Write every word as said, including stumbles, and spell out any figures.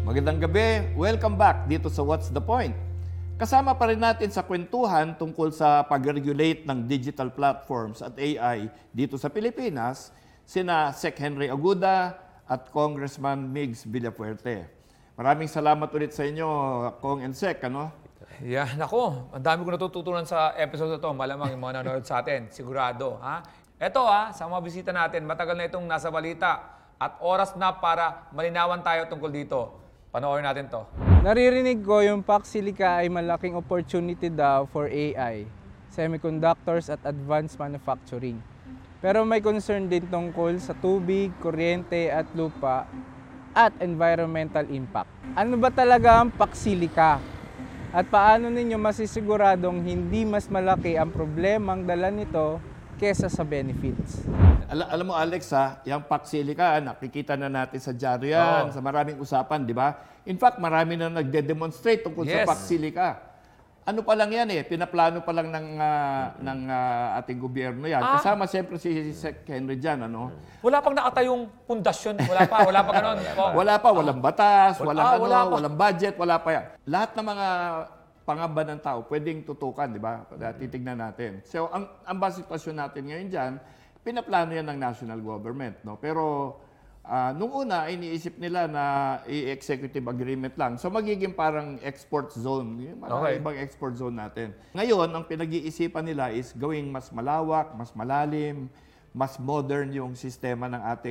Magandang gabi. Welcome back dito sa What's the Point? Kasama pa rin natin sa kwentuhan tungkol sa pag-regulate ng digital platforms at A I dito sa Pilipinas, sina Sec Henry Aguda at Congressman Migs Villafuerte. Maraming salamat ulit sa inyo, Kong and Sec, ano? Yeah, nako, ang dami ko natututunan sa episode na to. Malamang yung mga nanonood sa atin, sigurado. Ha? Ito ha, sa mga bisita natin, matagal na itong nasa balita at oras na para malinawan tayo tungkol dito. Panoorin natin to. Naririnig ko yung Pax Silica ay malaking opportunity daw for A I, semiconductors at advanced manufacturing. Pero may concern din tungkol sa tubig, kuryente at lupa at environmental impact. Ano ba talaga ang Pax Silica? At paano ninyo masisiguradong hindi mas malaki ang problemang dala nito kesa sa benefits? Al- alam mo, Alex, ha, yung Pax Silica, nakikita na natin sa dyaryo yan, Oo. sa maraming usapan, di ba? In fact, marami na nagde-demonstrate tungkol Yes. sa Pax Silica. Ano pa lang yan eh, pinaplano pa lang ng, ah, ng ah, ating gobyerno yan. Ah. Kasama siyempre si Sec Henry dyan, ano? Wala pang nakatayong pundasyon. Wala pa, wala pa ganun. Oh. Wala pa, walang batas, Wala- walang ah, ano, wala pa. walang budget, wala pa yan. Lahat ng mga pangamba ng tao pwedeng tutukan, di ba? Titignan natin. So, ang, ang ba sitwasyon natin ngayon dyan, pinaplano yan ng national government, no? Pero ah, nung una, iniisip nila na i-executive agreement lang. So, magiging parang export zone. Yung mga Okay. ibang export zone natin. Ngayon, ang pinag-iisipan nila is gawing mas malawak, mas malalim, mas modern yung sistema ng ating